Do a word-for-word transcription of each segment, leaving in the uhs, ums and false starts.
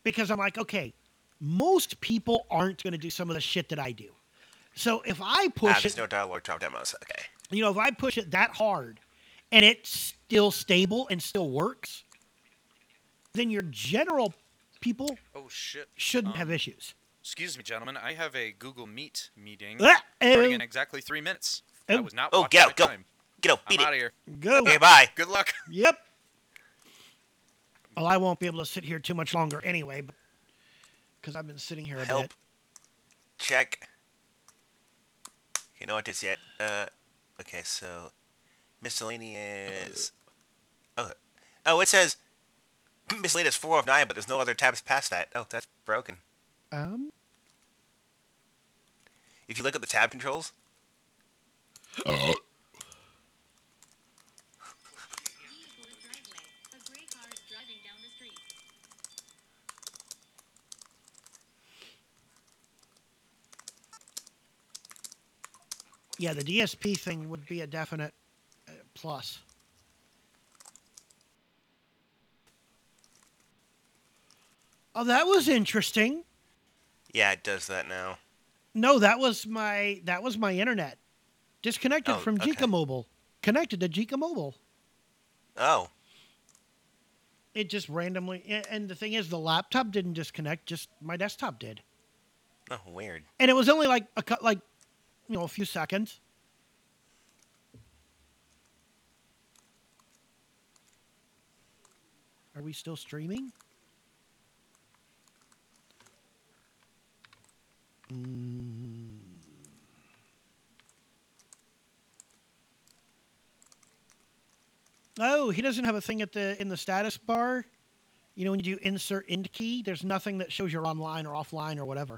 because I'm like, okay, most people aren't going to do some of the shit that I do. So if I Ah, push there's it, no dialogue drop demos. Okay. you know, if I push it that hard and it's still stable and still works, then your general people Oh shit. shouldn't have Um, issues. excuse me, gentlemen. I have a Google Meet meeting Ah, starting oh, in exactly three minutes. I oh, was not Oh, watching get my out, go, time. get out, I'm beat it. out of here. go. Okay, bye. Good luck. Yep. Well, I won't be able to sit here too much longer anyway, because I've been sitting here a Help. bit. Check. Okay, no it yet. Uh, okay, so miscellaneous. Oh, oh, it says miscellaneous four of nine, but there's no other tabs past that. Oh, that's broken. Um. If you look at the tab controls, Yeah, the D S P thing would be a definite uh, plus. Oh, that was interesting. yeah, it does that now. No, that was my that was my internet. Disconnected Oh, from okay. Jika Mobile. Connected to Jika Mobile. Oh, It just randomly a- and the thing is the laptop didn't disconnect, just my desktop did. oh, weird. And it was only like a cut like you know, a few seconds. Are we still streaming? Mm. Oh, he doesn't have a thing at the in the status bar. You know, when you do insert end key, there's nothing that shows you're online or offline or whatever.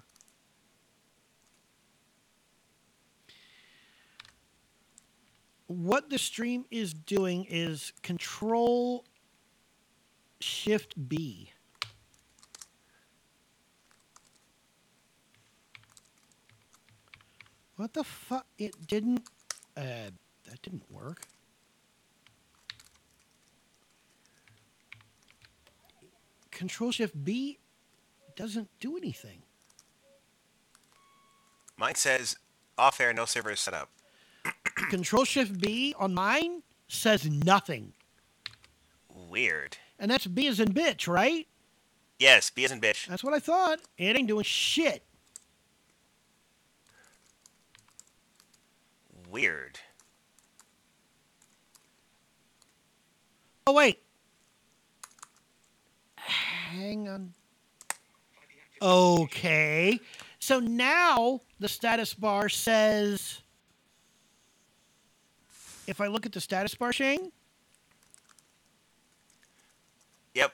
What the stream is doing is Control Shift B. What the fuck? It didn't. Uh, that didn't work. Control Shift B doesn't do anything. Mine says off air, no server is set up. Control Shift B on mine says nothing. Weird. And that's B as in bitch, right? Yes, B as in bitch. That's what I thought. It ain't doing shit. Weird. Oh, wait. Hang on. Okay. So now the status bar says. If I look at the status bar, Shane. Yep.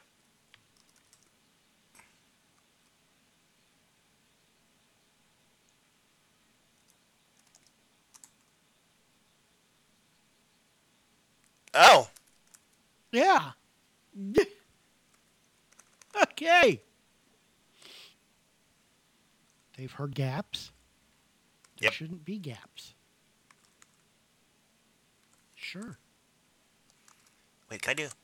Oh. Yeah. Okay. They've heard gaps. There Yep. shouldn't be gaps. Sure. Wait, can I do?